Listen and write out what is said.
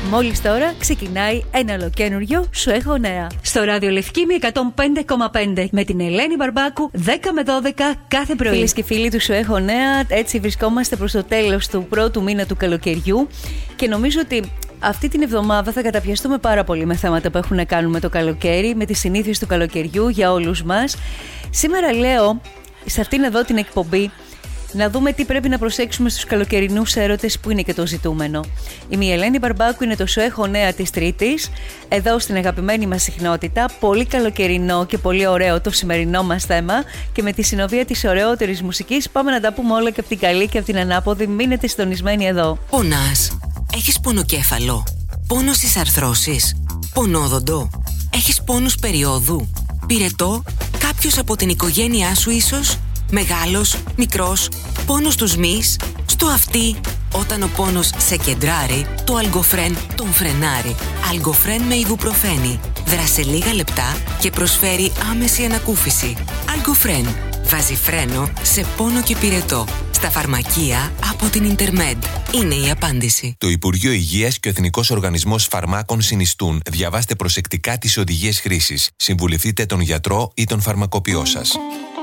Μόλις τώρα ξεκινάει ένα ολοκένουργιο Σου έχω νέα. Στο ράδιο Λευκήμη 105,5 με την Ελένη Μπαρμπάκου 10 με 12 κάθε πρωί. Φίλες και φίλοι του Σου έχω νέα, έτσι βρισκόμαστε προς το τέλος του πρώτου μήνα του καλοκαιριού και νομίζω ότι αυτή την εβδομάδα θα καταπιαστούμε πάρα πολύ με θέματα που έχουν να κάνουν με το καλοκαίρι, με τις συνήθειες του καλοκαιριού για όλους μας. Σήμερα λέω σε αυτήν εδώ την εκπομπή να δούμε τι πρέπει να προσέξουμε στους καλοκαιρινούς έρωτες που είναι και το ζητούμενο. Η Ελένη Μπαρμπάκου είναι το Σου έχω νέα της Τρίτης, εδώ στην αγαπημένη μας συχνότητα. Πολύ καλοκαιρινό και πολύ ωραίο το σημερινό μας θέμα και με τη συνοδεία της ωραιότερης μουσικής πάμε να τα πούμε όλα και από την καλή και από την ανάποδη. Μείνετε συντονισμένοι εδώ. Πονάς? Έχεις πονοκέφαλο? Πόνο στις αρθρώσεις? Πονόδοντο? Έχεις πόνους περιόδου? Πυρετό? Κάποιος από την οικογένειά σου ίσως? Μεγάλος, μικρός, πόνος στους μυς, στο αυτί? Όταν ο πόνος σε κεντράρει, το Αλγκοφρέν τον φρενάρει. Αλγκοφρέν με ιδουπροφένη. Δράσε λίγα λεπτά και προσφέρει άμεση ανακούφιση. Αλγκοφρέν βάζει φρένο σε πόνο και πυρετό. Στα φαρμακεία από την Ιντερμέντ. Είναι η απάντηση. Το Υπουργείο Υγείας και ο Εθνικός Οργανισμός Φαρμάκων συνιστούν. Διαβάστε προσεκτικά τις οδηγίες χρήσης. Συμβουλευτείτε τον γιατρό ή τον φαρμακοποιό σας.